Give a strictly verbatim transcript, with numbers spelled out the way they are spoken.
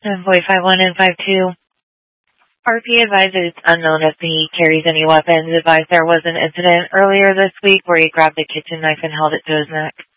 Envoy five one and five two. R P advised it's unknown if he carries any weapons. Advised there was an incident earlier this week where he grabbed a kitchen knife and held it to his neck.